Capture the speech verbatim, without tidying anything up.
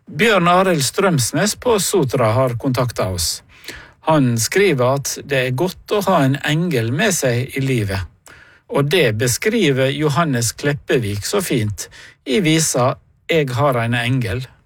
Bjørn Arild Strømsnes på Sotra har kontaktet oss. Han skriver at det er godt å ha en engel med seg i livet. Og det beskriver Johannes Kleppevik så fint i visa «Jeg har en engel».